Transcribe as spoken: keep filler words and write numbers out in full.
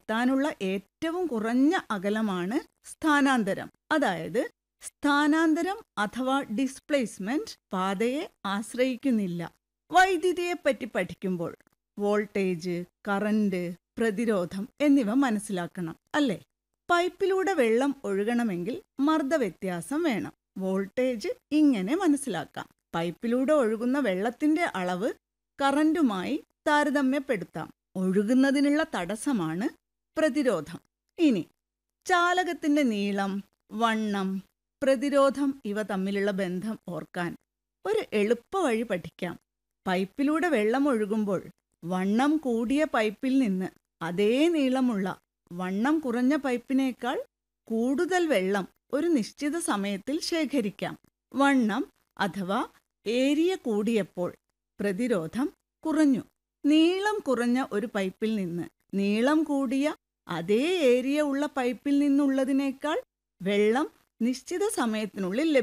എത്താനുള്ള ഏറ്റവും കുറഞ്ഞ അകലമാണ് സ്ഥാനാന്തരം. അതായത് സ്ഥാനാന്തരം അഥവാ ഡിസ്പ്ലേസ്മെന്റ് പാതയെ ആശ്രയിക്കുന്നില്ല. വൈദ്യുതിയെപ്പറ്റി പഠിക്കുമ്പോൾ വോൾട്ടേജ്, കറന്റ്, പ്രതിരോധം എന്നിവ മനസ്സിലാക്കണം, അല്ലേ? പൈപ്പിലൂടെ വെള്ളം ഒഴുകണമെങ്കിൽ മർദ്ദവ്യത്യാസം വേണം. വോൾട്ടേജ് ഇങ്ങനെ മനസ്സിലാക്കാം. പൈപ്പിലൂടെ ഒഴുകുന്ന വെള്ളത്തിന്റെ അളവ് കറന്റുമായി താരതമ്യപ്പെടുത്താം. ഒഴുകുന്നതിനുള്ള തടസ്സമാണ് പ്രതിരോധം. ഇനി ചാലകത്തിന്റെ നീളം, വണ്ണം, പ്രതിരോധം ഇവ തമ്മിലുള്ള ബന്ധം ഓർക്കാൻ ഒരു എളുപ്പ വഴി പഠിക്കാം. പൈപ്പിലൂടെ വെള്ളം ഒഴുകുമ്പോൾ വണ്ണം കൂടിയ പൈപ്പിൽ നിന്ന് അതേ നീളമുള്ള വണ്ണം കുറഞ്ഞ പൈപ്പിനേക്കാൾ കൂടുതൽ വെള്ളം ഒരു നിശ്ചിത സമയത്തിൽ ശേഖരിക്കാം. വണ്ണം അഥവാ ഏരിയ കൂടിയപ്പോൾ പ്രതിരോധം കുറഞ്ഞു. നീളം കുറഞ്ഞ ഒരു പൈപ്പിൽ നിന്ന് നീളം കൂടിയ അതേ ഏരിയ ഉള്ള പൈപ്പിൽ നിന്നുള്ളതിനേക്കാൾ വെള്ളം നിശ്ചിത സമയത്തിനുള്ളിൽ ലഭിക്കും.